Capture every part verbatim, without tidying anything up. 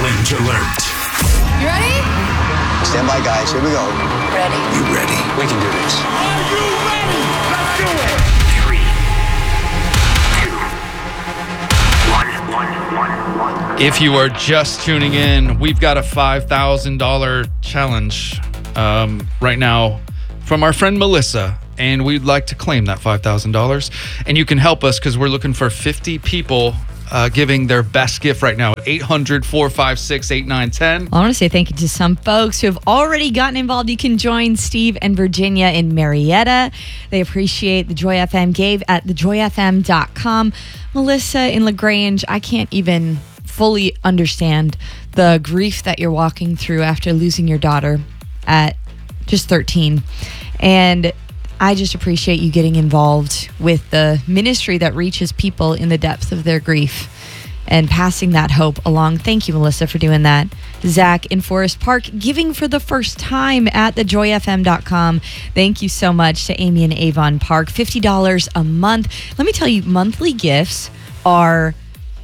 Challenge alert. You ready? Stand by, guys. Here we go. Ready. You ready? We can do this. Are you ready? Let's do it. Three, two, one, one, one, one. If you are just tuning in, we've got a five thousand dollars challenge um, right now from our friend Melissa, and we'd like to claim that five thousand dollars. And you can help us because we're looking for fifty people uh, giving their best gift right now. eight hundred, four five six, eight nine one zero. I want to say thank you to some folks who have already gotten involved. You can join Steve and Virginia in Marietta. They appreciate the Joy F M gave at the joy f m dot com. Melissa in LaGrange, I can't even fully understand the grief that you're walking through after losing your daughter at just thirteen. And I just appreciate you getting involved with the ministry that reaches people in the depth of their grief and passing that hope along. Thank you, Melissa, for doing that. Zach in Forest Park, giving for the first time at the joy f m dot com. Thank you so much to Amy in Avon Park. fifty dollars a month. Let me tell you, monthly gifts are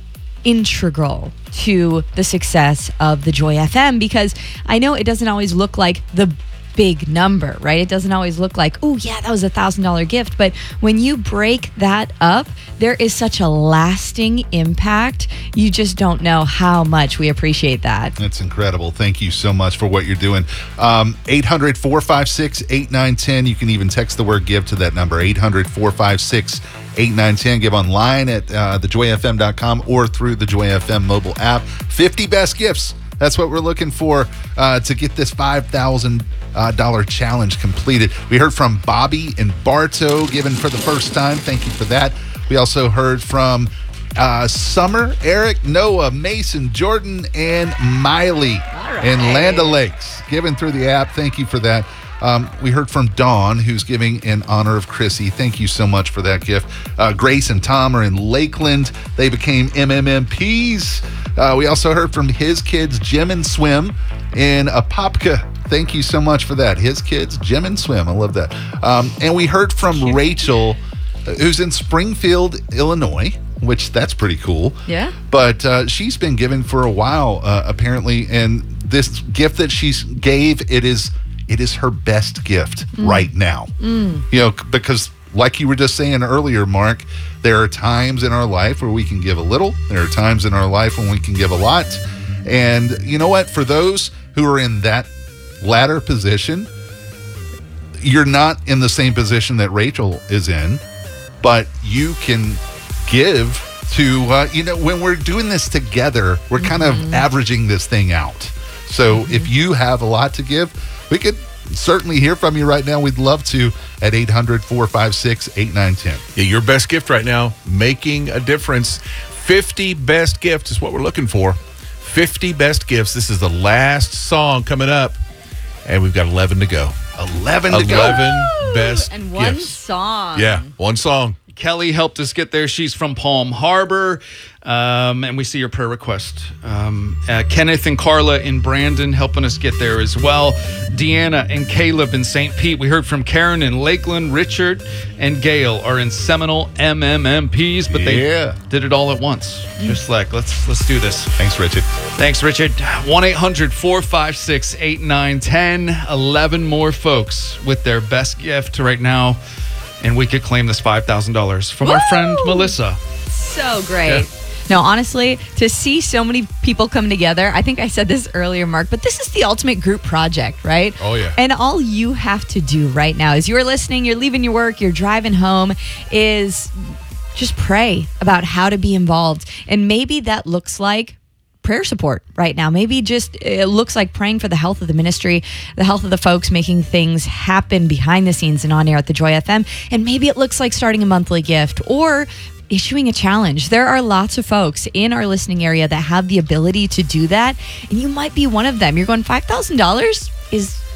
integral to the success of the Joy F M, because I know it doesn't always look like the big number, right? It doesn't always look like, oh yeah, that was a thousand dollar gift. But when you break that up, there is such a lasting impact. You just don't know how much we appreciate that. That's incredible. Thank you so much for what you're doing. Um, eight hundred, four five six, eight nine one zero. You can even text the word give to that number, eight hundred, four five six, eight nine one zero. Give online at uh, the joy f m dot com or through the Joy F M mobile app. fifty best gifts. That's what we're looking for uh, to get this five thousand dollars uh, challenge completed. We heard from Bobby and Bartow, given for the first time. Thank you for that. We also heard from uh, Summer, Eric, Noah, Mason, Jordan, and Miley right. in Land O'Lakes, given through the app. Thank you for that. Um, we heard from Dawn, who's giving in honor of Chrissy. Thank you so much for that gift. Uh, Grace and Tom are in Lakeland. They became M M M Ps. Uh, we also heard from his kids, Jim and Swim, in Apopka. Thank you so much for that. His kids, Jim and Swim. I love that. Um, and we heard from Rachel, who's in Springfield, Illinois, which that's pretty cool. Yeah. But uh, she's been giving for a while, uh, apparently. And this gift that she gave, it is... It is her best gift mm. right now. Mm. You know, because like you were just saying earlier, Mark, there are times in our life where we can give a little. There are times in our life when we can give a lot. And you know what? For those who are in that latter position, you're not in the same position that Rachel is in, but you can give to, uh, you know, when we're doing this together, we're kind mm-hmm. of averaging this thing out. So mm-hmm. if you have a lot to give, we could certainly hear from you right now. We'd love to at eight hundred, four five six, eight nine one zero. Yeah, your best gift right now, making a difference. fifty best gifts is what we're looking for. fifty best gifts. This is the last song coming up, and we've got eleven to go. eleven to go. eleven best and one gifts. song. Yeah, one song. Kelly helped us get there. She's from Palm Harbor, um, and we see your prayer request. Um, uh, Kenneth and Carla in Brandon helping us get there as well. Deanna and Caleb in Saint Pete. We heard from Karen in Lakeland. Richard and Gail are in Seminole M M M Ps, but they Yeah. did it all at once. Just like, let's let's do this. Thanks, Richard. Thanks, Richard. one eight hundred, four five six, eight nine one zero. eleven more folks with their best gift right now. And we could claim this five thousand dollars from Woo! our friend Melissa. So great. Yeah. No, honestly, to see so many people come together, I think I said this earlier, Mark, but this is the ultimate group project, right? Oh, yeah. And all you have to do right now is you're listening, you're leaving your work, you're driving home, is just pray about how to be involved. And maybe that looks like prayer support right now. Maybe just it looks like praying for the health of the ministry, the health of the folks making things happen behind the scenes and on air at the Joy F M. And maybe it looks like starting a monthly gift or issuing a challenge. There are lots of folks in our listening area that have the ability to do that. And you might be one of them. You're going, five thousand dollars is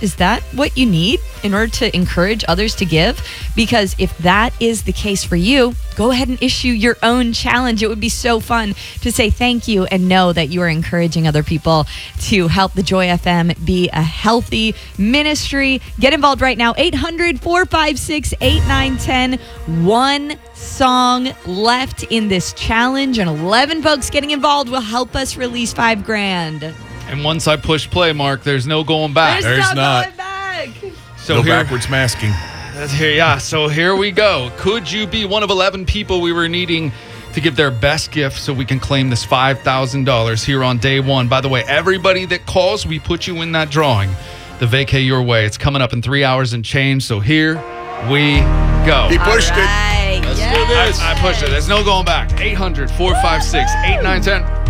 Is that what you need in order to encourage others to give? Because if that is the case for you, go ahead and issue your own challenge. It would be so fun to say thank you and know that you are encouraging other people to help the Joy F M be a healthy ministry. Get involved right now. eight hundred, four five six, eight nine one zero. One song left in this challenge, and eleven folks getting involved will help us release five grand. And once I push play, Mark, there's no going back. There's no not. going back. So no here, backwards masking. That's here, yeah. So here we go. Could you be one of eleven people we were needing to give their best gift so we can claim this five thousand dollars here on day one? By the way, everybody that calls, we put you in that drawing. The Vacay Your Way. It's coming up in three hours and change. So here we go. He pushed All right. it. Let's Yes. do this. I, I pushed it. There's no going back. eight hundred, four five six, eight nine one zero.